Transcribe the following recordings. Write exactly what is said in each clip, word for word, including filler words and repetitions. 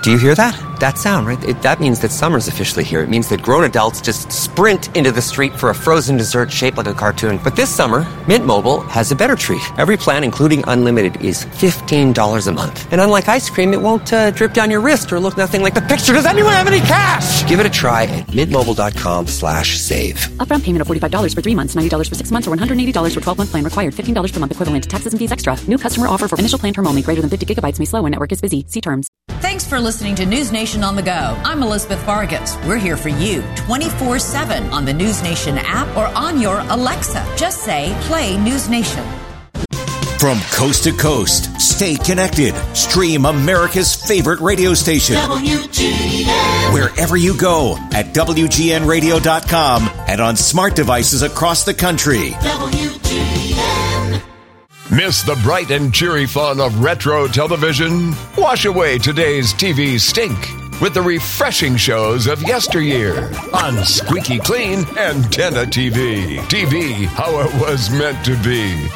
Do you hear that? That sound, right? It, that means that summer's officially here. It means that grown adults just sprint into the street for a frozen dessert shaped like a cartoon. But this summer, Mint Mobile has a better treat. Every plan, including unlimited, is fifteen dollars a month. And unlike ice cream, it won't uh, drip down your wrist or look nothing like the picture. Does anyone have any cash? Give it a try at mintmobile.com slash save. Upfront payment of forty-five dollars for three months, ninety dollars for six months, or one hundred eighty dollars for twelve-month plan required. fifteen dollars per month equivalent. Taxes and fees extra. New customer offer for initial plan term only. Greater than fifty gigabytes may slow when network is busy. See terms. Thanks for listening to News Nation on the Go. I'm Elizabeth Vargas. We're here for you twenty-four seven on the News Nation app or on your Alexa. Just say, play News Nation. From coast to coast, stay connected. Stream America's favorite radio station. W G N. Wherever you go at W G N radio dot com and on smart devices across the country. W G N. Miss the bright and cheery fun of retro television? Wash away today's T V stink with the refreshing shows of yesteryear on Squeaky Clean Antenna T V. T V, how it was meant to be.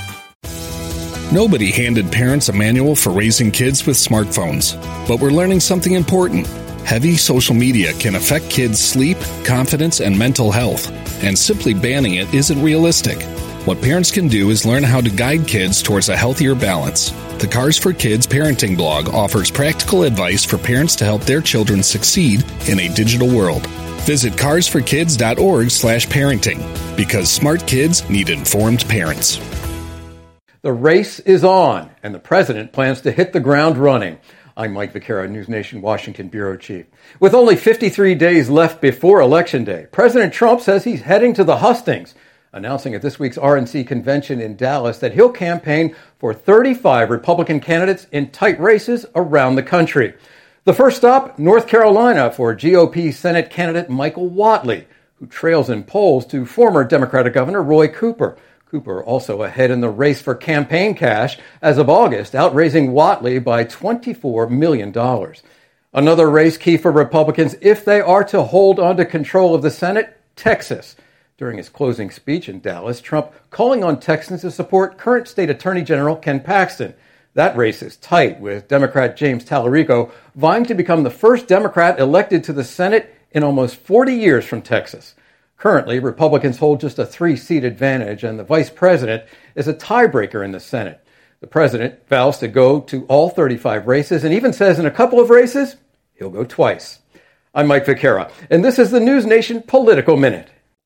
Nobody handed parents a manual for raising kids with smartphones, but we're learning something important. Heavy social media can affect kids' sleep, confidence, and mental health, and simply banning it isn't realistic. What parents can do is learn how to guide kids towards a healthier balance. The Cars for Kids parenting blog offers practical advice for parents to help their children succeed in a digital world. Visit cars for kids dot org slash parenting, because smart kids need informed parents. The race is on, and the president plans to hit the ground running. I'm Mike Vaccaro, News Nation Washington Bureau Chief. With only fifty-three days left before Election Day, President Trump says he's heading to the hustings, announcing at this week's R N C convention in Dallas that he'll campaign for thirty-five Republican candidates in tight races around the country. The first stop, North Carolina, for G O P Senate candidate Michael Whatley, who trails in polls to former Democratic Governor Roy Cooper. Cooper also ahead in the race for campaign cash as of August, outraising Whatley by twenty-four million dollars. Another race key for Republicans if they are to hold on to control of the Senate, Texas. During his closing speech in Dallas, Trump calling on Texans to support current State Attorney General Ken Paxton. That race is tight, with Democrat James Tallarico vying to become the first Democrat elected to the Senate in almost forty years from Texas. Currently, Republicans hold just a three-seat advantage, and the vice president is a tiebreaker in the Senate. The president vows to go to all thirty-five races and even says in a couple of races, he'll go twice. I'm Mike Vaccaro, and this is the News Nation Political Minute.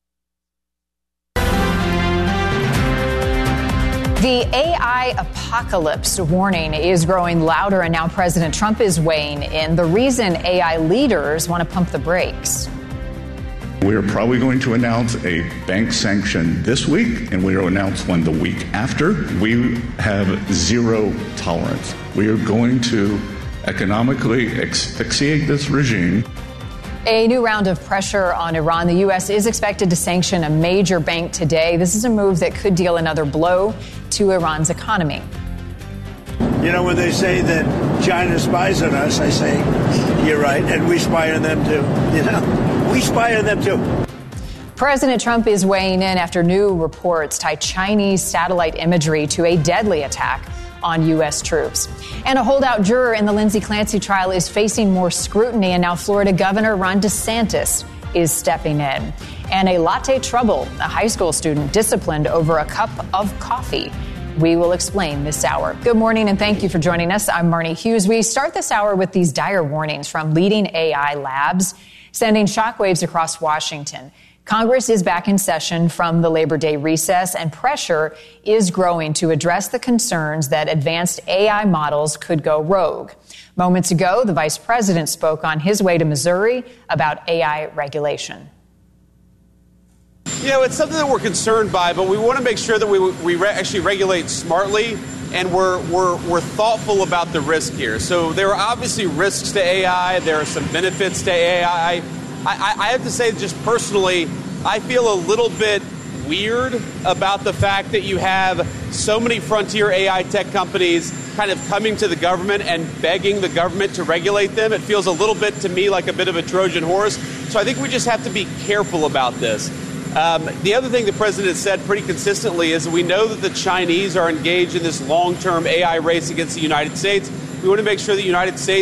The A I apocalypse warning is growing louder, and now President Trump is weighing in. The reason A I leaders want to pump the brakes. We are probably going to announce a bank sanction this week, and we will announce one the week after. We have zero tolerance. We are going to economically asphyxiate this regime. A new round of pressure on Iran. The U S is expected to sanction a major bank today. This is a move that could deal another blow to Iran's economy. You know, when they say that China spies on us, I say, you're right, and we spy on them too. You know, we spy on them too. President Trump is weighing in after new reports tie Chinese satellite imagery to a deadly attack on U S troops. And a holdout juror in the Lindsay Clancy trial is facing more scrutiny, and now Florida Governor Ron DeSantis is stepping in. And a latte trouble, a high school student disciplined over a cup of coffee. We will explain this hour. Good morning, and thank you for joining us. I'm Marnie Hughes. We start this hour with these dire warnings from leading A I labs, sending shockwaves across Washington. Congress is back in session from the Labor Day recess, and pressure is growing to address the concerns that advanced A I models could go rogue. Moments ago, the vice president spoke on his way to Missouri about A I regulation. You know, it's something that we're concerned by, but we want to make sure that we we re- actually regulate smartly, and we're we're we're thoughtful about the risk here. So there are obviously risks to A I. There are some benefits to A I. I, I have to say, just personally, I feel a little bit weird about the fact that you have so many frontier A I tech companies kind of coming to the government and begging the government to regulate them. It feels a little bit to me like a bit of a Trojan horse. So I think we just have to be careful about this. Um, the other thing the president has said pretty consistently is we know that the Chinese are engaged in this long-term A I race against the United States. We want to make sure the United States